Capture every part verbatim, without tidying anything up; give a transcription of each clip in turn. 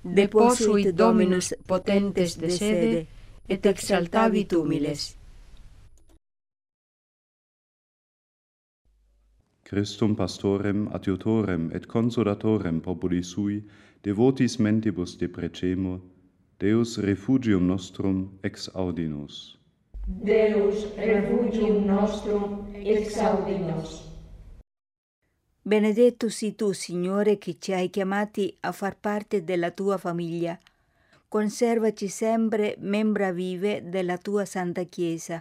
deposuit Dominus potentes de sede, et exaltavit humiles. Christum pastorem adiutorem et consolatorem populi sui, devotis mentibus deprecemur, Deus refugium nostrum exaudi nos. Deus refugium nostrum exaudi nos. Benedetto sii tu, Signore, che ci hai chiamati a far parte della tua famiglia. Conservaci sempre membra vive della tua Santa Chiesa.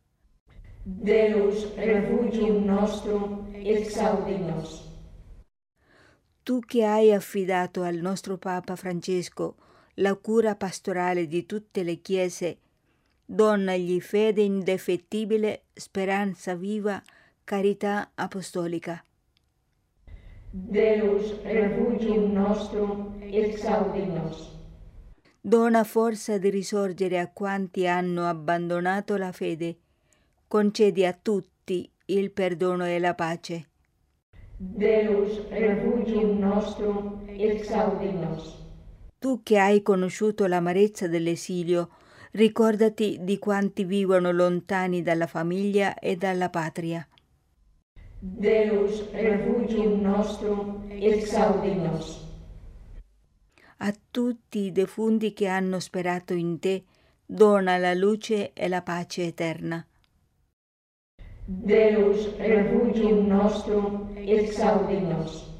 Deus refugium nostrum exaudi nos. Tu che hai affidato al nostro Papa Francesco la cura pastorale di tutte le chiese, donagli fede indefettibile, speranza viva, carità apostolica. Deus refugium nostrum exaudi nos. Dona forza di risorgere a quanti hanno abbandonato la fede. Concedi a tutti il perdono e la pace. Deus refugium nostrum exaudi nos. Tu che hai conosciuto l'amarezza dell'esilio, ricordati di quanti vivono lontani dalla famiglia e dalla patria. Deus refugium nostrum exaudi nos. A tutti i defunti che hanno sperato in te, dona la luce e la pace eterna. Deus refugium nostrum exaudi nos.